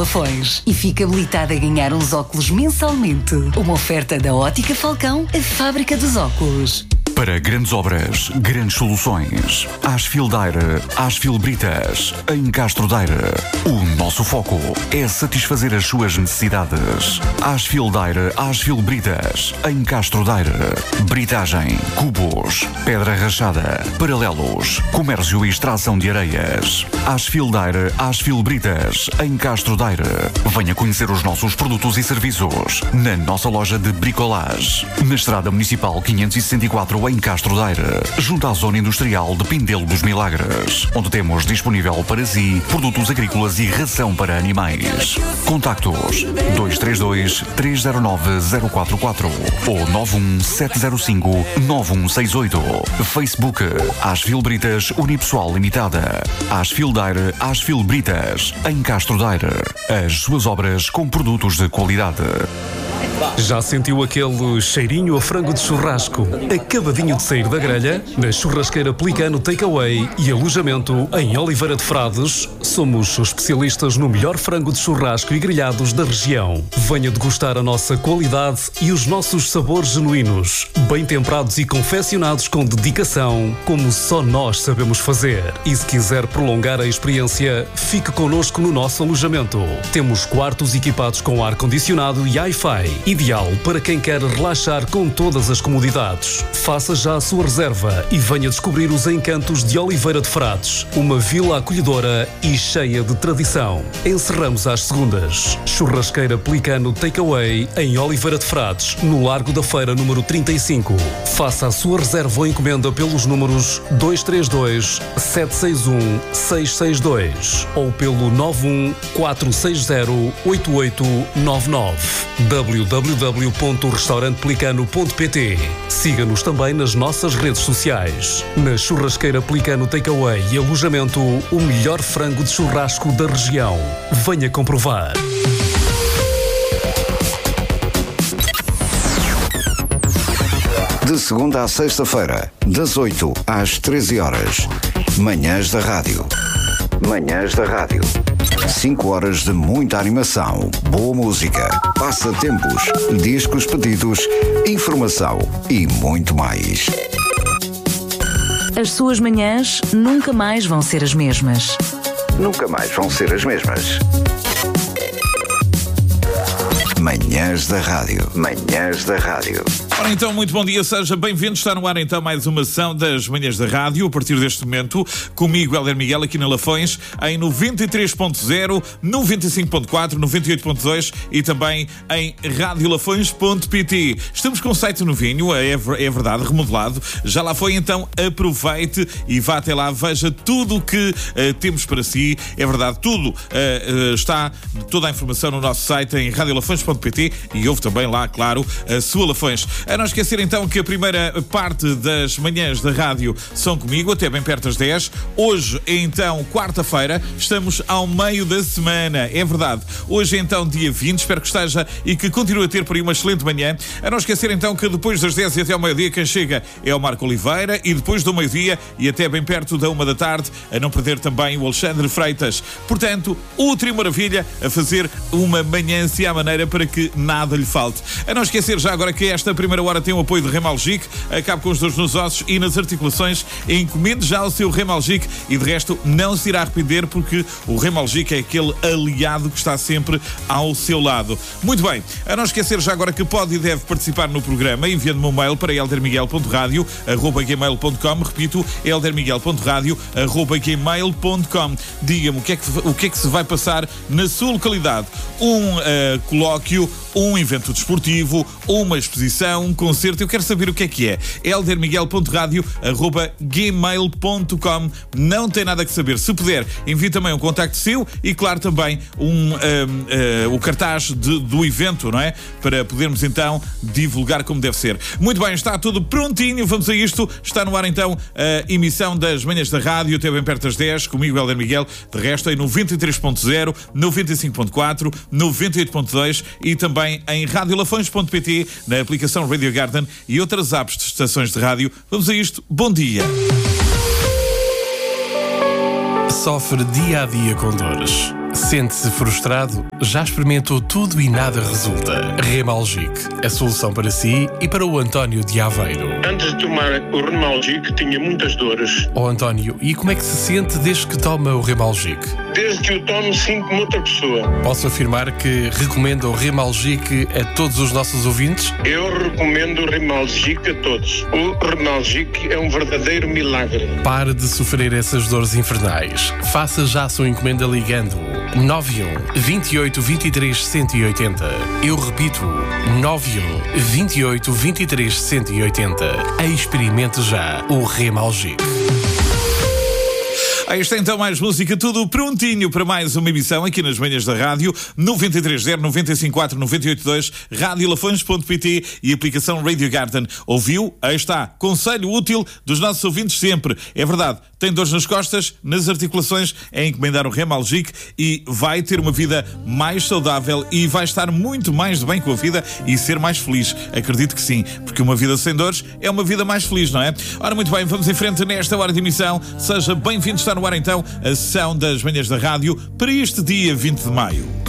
Lafões e fica habilitado a ganhar uns óculos mensalmente. Uma oferta da Ótica Falcão, a fábrica dos óculos. Para grandes obras, grandes soluções. Asfil Daire, Asfil Britas, em Castro Daire. O nosso foco é satisfazer as suas necessidades. Asfil Daire, Asfil Britas, em Castro Daire. Britagem, cubos, pedra rachada, paralelos, comércio e extração de areias. Asfil Daire, Asfil Britas, em Castro Daire. Venha conhecer os nossos produtos e serviços na nossa loja de bricolage. Na Estrada Municipal 564 em Castro Daire, junto à Zona Industrial de Pindelo dos Milagres, onde temos disponível para si produtos agrícolas e ração para animais. Contactos 232-309-044 ou 91705-9168. Facebook Asfil Britas Unipessoal Limitada. Asfil Daire, Asfil Britas, em Castro Daire. As suas obras com produtos de qualidade. Já sentiu aquele cheirinho a frango de churrasco acabadinho de sair da grelha? Na Churrasqueira Pelicano Takeaway e alojamento em Oliveira de Frades, somos especialistas no melhor frango de churrasco e grelhados da região. Venha degustar a nossa qualidade e os nossos sabores genuínos, bem temperados e confeccionados com dedicação, como só nós sabemos fazer. E se quiser prolongar a experiência, fique connosco no nosso alojamento. Temos quartos equipados com ar-condicionado e Wi-Fi, ideal para quem quer relaxar com todas as comodidades. Faça já a sua reserva e venha descobrir os encantos de Oliveira de Frades, uma vila acolhedora e cheia de tradição. Encerramos às segundas. Churrasqueira Pelicano Takeaway em Oliveira de Frades, no Largo da Feira número 35. Faça a sua reserva ou encomenda pelos números 232-761-662 ou pelo 91-460-8899. www.restaurantepelicano.pt. Siga-nos também nas nossas redes sociais. Na Churrasqueira Pelicano Takeaway e alojamento, o melhor frango de churrasco da região. Venha comprovar. De segunda à sexta-feira, das 8 às 13 horas. Manhãs da Rádio. Manhãs da Rádio. 5 horas de muita animação, boa música, passatempos, discos pedidos, informação e muito mais. As suas manhãs nunca mais vão ser as mesmas. Nunca mais vão ser as mesmas. Manhãs da Rádio. Manhãs da Rádio. Ora então, muito bom dia, seja bem-vindo. Está no ar então mais uma sessão das Manhãs da Rádio, a partir deste momento, comigo, Hélder Miguel, aqui na Lafões, em 93.0, 95.4, 98.2 e também em radiolafões.pt. Estamos com o site novinho, é verdade, remodelado. Já lá foi, então aproveite e vá até lá, veja tudo o que temos para si. É verdade, tudo está, toda a informação no nosso site em radiolafões.pt e houve também lá, claro, a sua Lafões. A não esquecer então que a primeira parte das Manhãs da Rádio são comigo, até bem perto das 10. Hoje é então quarta-feira, estamos ao meio da semana, é verdade. Hoje é então dia 20, espero que esteja e que continue a ter por aí uma excelente manhã. A não esquecer então que depois das 10 e até ao meio-dia quem chega é o Marco Oliveira e depois do meio-dia e até bem perto da 1 da tarde, a não perder também o Alexandre Freitas. Portanto, o Trio Maravilha a fazer uma manhã-se à maneira para que nada lhe falte. A não esquecer já agora que esta primeira hora tem o apoio de Remalgic, acabe com os dores nos ossos e nas articulações, encomende já o seu Remalgic e de resto não se irá arrepender porque o Remalgic é aquele aliado que está sempre ao seu lado. Muito bem, a não esquecer já agora que pode e deve participar no programa enviando-me um mail para eldermiguel.radio@gmail.com, repito, eldermiguel.radio@gmail.com. Diga-me o que é que se vai passar na sua localidade. Um colóquio, um evento desportivo, uma exposição, um concerto, eu quero saber o que é. eldermiguel.radio@gmail.com. Não tem nada que saber. Se puder, envie também um contacto seu e, claro, também o cartaz do evento, não é? Para podermos então divulgar como deve ser. Muito bem, está tudo prontinho, vamos a isto. Está no ar então a emissão das Manhãs da Rádio, até bem perto das 10, comigo, Hélder Miguel, de resto em 93.0, 95.4, 98.2 e também em radiolafões.pt, na aplicação Radio Garden e outras apps de estações de rádio. Vamos a isto. Bom dia. Sofre dia a dia com dores. Sente-se frustrado? Já experimentou tudo e nada resulta? Remalgic, a solução para si e para o António de Aveiro. Antes de tomar o Remalgic tinha muitas dores. Oh António, e como é que se sente desde que toma o Remalgic? Desde que o tomo sinto-me outra pessoa. Posso afirmar que recomendo o Remalgic a todos os nossos ouvintes? Eu recomendo o Remalgic a todos. O Remalgic é um verdadeiro milagre. Pare de sofrer essas dores infernais. Faça já a sua encomenda ligando 91 28 23 180. Eu repito, 91 28 23 180. Experimente já o Remalgic. Aí está então mais música, tudo prontinho para mais uma emissão aqui nas manhãs da rádio, 93.0, 95.4, 98.2, radiolafões.pt e aplicação Radio Garden. Ouviu? Aí está, conselho útil dos nossos ouvintes sempre. É verdade, tem dores nas costas, nas articulações, é encomendar o Remalgic e vai ter uma vida mais saudável e vai estar muito mais de bem com a vida e ser mais feliz. Acredito que sim, porque uma vida sem dores é uma vida mais feliz, não é? Ora, muito bem, vamos em frente nesta hora de emissão. Seja bem-vindo, está no ar então a sessão das manhãs da rádio para este dia 20 de maio.